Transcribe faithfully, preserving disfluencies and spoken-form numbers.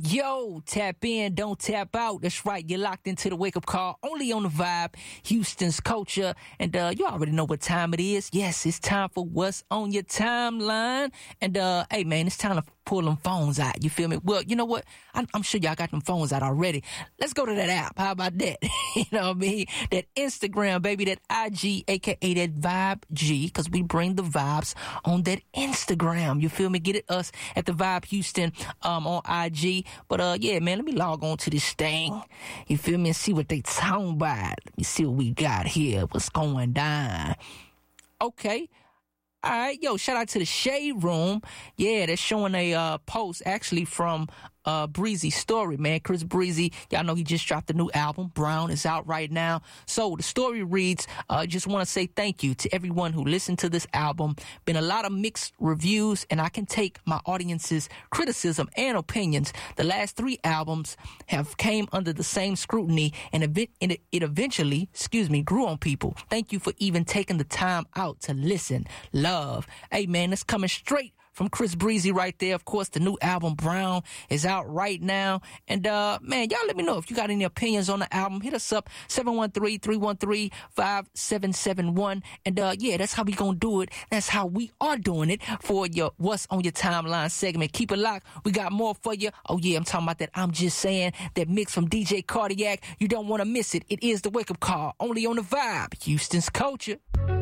Yo, tap in, don't tap out. That's right, you're locked into the wake-up call, only on the Vibe, Houston's culture. And uh, you already know what time it is. Yes, it's time for What's on Your Timeline. And uh, hey, man, it's time to pull them phones out. You feel me? Well, you know what? I'm, I'm sure y'all got them phones out already. Let's go to that app. How about that? You know what I mean? That Instagram, baby, that I G, a k a that Vibe G, because we bring the vibes on that Instagram. You feel me? Get it us at the Vibe Houston um, on I G. But uh, yeah, man, let me log on to this thing. You feel me? And see what they talking about. Let me see what we got here. What's going down? Okay. All right, yo, shout out to the Shade Room. Yeah, they're showing a uh, post actually from uh, Breezy's story, man. Chris Breezy, y'all know he just dropped a new album. Brown is out right now. So the story reads, I uh, just want to say thank you to everyone who listened to this album. Been a lot of mixed reviews, and I can take my audience's criticism and opinions. The last three albums have came under the same scrutiny, and it, it eventually, excuse me, grew on people. Thank you for even taking the time out to listen. Love. Hey, man, it's coming straight from Chris Breezy right there. Of course, the new album Brown is out right now. And, uh, man, y'all let me know if you got any opinions on the album. Hit us up, seven one three, three one three, five seven seven one. And, uh, yeah, that's how we gonna do it. That's how we are doing it for your What's on Your Timeline segment. Keep it locked. We got more for you. Oh, yeah, I'm talking about that I'm Just Saying, that mix from D J Cardiac. You don't want to miss it. It is the wake-up call, only on the Vibe, Houston's culture.